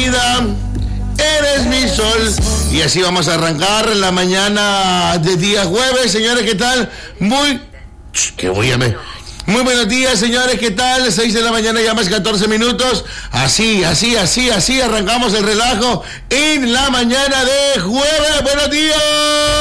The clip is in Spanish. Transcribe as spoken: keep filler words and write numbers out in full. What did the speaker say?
vida, eres mi sol. Y así vamos a arrancar la mañana de día jueves, señores, ¿qué tal? Muy... ¿Qué voy a ver? Muy buenos días, señores, ¿qué tal? seis de la mañana, ya más catorce minutos. Así, así, así, así arrancamos el relajo en la mañana de jueves. ¡Buenos días!